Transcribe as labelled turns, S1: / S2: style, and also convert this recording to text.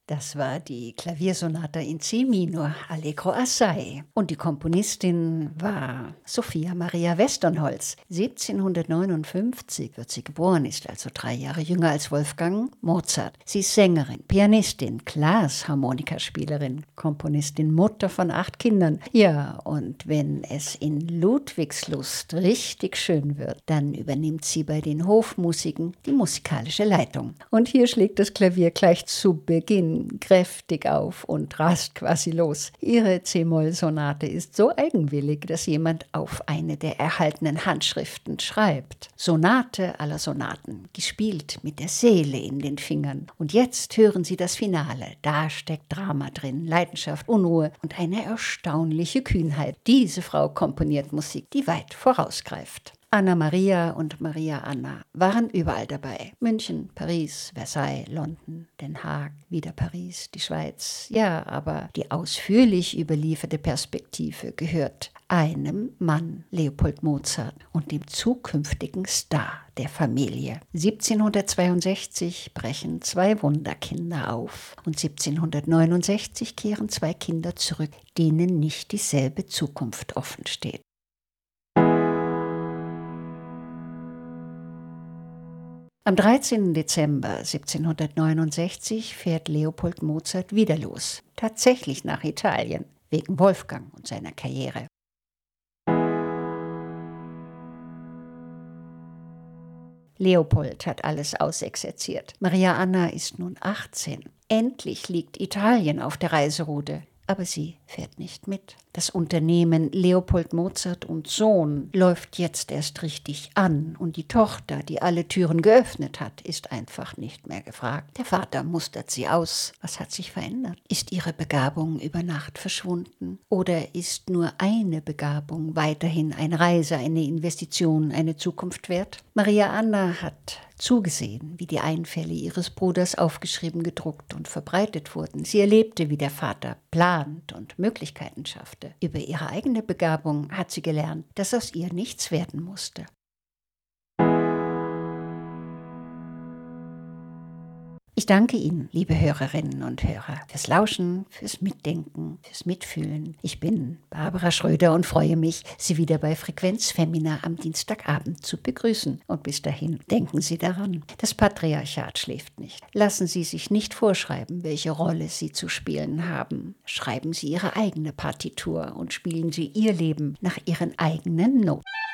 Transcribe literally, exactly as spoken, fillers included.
S1: Das war die Klaviersonate in C-Minor, Allegro assai. Und die Komponistin war Sophia Maria Westernholz. siebzehnhundertneunundfünfzig wird sie geboren, ist also drei Jahre jünger als Wolfgang Mozart. Sie ist Sängerin, Pianistin, Glasharmonikaspielerin, Komponistin, Mutter von acht Kindern. Ja, und wenn es in Ludwigslust richtig schön wird, dann übernimmt sie bei den Hofmusiken die musikalische Leitung. Und hier schlägt das Klavier gleich zu Beginn kräftig auf und rast quasi los. Ihre C-Moll-Sonate ist so eigenwillig, dass jemand auf eine der erhaltenen Handschriften schreibt. Sonate aller Sonaten, gespielt mit der Seele in den Fingern. Und jetzt hören Sie das Finale. Da steckt Drama drin, Leidenschaft, Unruhe und eine erstaunliche Kühnheit. Diese Frau komponiert Musik, die weit vorausgreift. Anna Maria und Maria Anna waren überall dabei. München, Paris, Versailles, London, Den Haag, wieder Paris, die Schweiz. Ja, aber die ausführlich überlieferte Perspektive gehört einem Mann, Leopold Mozart, und dem zukünftigen Star der Familie. siebzehnhundertzweiundsechzig brechen zwei Wunderkinder auf und siebzehnhundertneunundsechzig kehren zwei Kinder zurück, denen nicht dieselbe Zukunft offen steht. Am dreizehnten Dezember siebzehnhundertneunundsechzig fährt Leopold Mozart wieder los, tatsächlich nach Italien, wegen Wolfgang und seiner Karriere. Leopold hat alles ausexerziert. Maria Anna ist nun achtzehn. Endlich liegt Italien auf der Reiseroute. Aber sie fährt nicht mit. Das Unternehmen Leopold Mozart und Sohn läuft jetzt erst richtig an und die Tochter, die alle Türen geöffnet hat, ist einfach nicht mehr gefragt. Der Vater mustert sie aus. Was hat sich verändert? Ist ihre Begabung über Nacht verschwunden? Oder ist nur eine Begabung weiterhin eine Reise, eine Investition, eine Zukunft wert? Maria Anna hat zugesehen, wie die Einfälle ihres Bruders aufgeschrieben, gedruckt und verbreitet wurden. Sie erlebte, wie der Vater plant und Möglichkeiten schaffte. Über ihre eigene Begabung hat sie gelernt, dass aus ihr nichts werden musste. Ich danke Ihnen, liebe Hörerinnen und Hörer, fürs Lauschen, fürs Mitdenken, fürs Mitfühlen. Ich bin Barbara Schröder und freue mich, Sie wieder bei Frequenz Femina am Dienstagabend zu begrüßen. Und bis dahin denken Sie daran, das Patriarchat schläft nicht. Lassen Sie sich nicht vorschreiben, welche Rolle Sie zu spielen haben. Schreiben Sie Ihre eigene Partitur und spielen Sie Ihr Leben nach Ihren eigenen Noten.